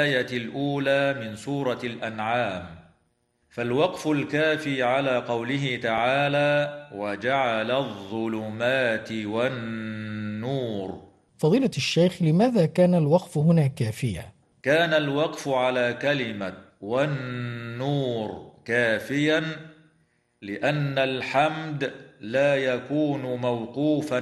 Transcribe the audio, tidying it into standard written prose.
الآية الأولى من سورة الأنعام، فالوقف الكافي على قوله تعالى وجعل الظلمات والنور. فضيلة الشيخ، لماذا كان الوقف هنا كافيا؟ كان الوقف على كلمة والنور كافيا لأن الحمد لا يكون موقوفا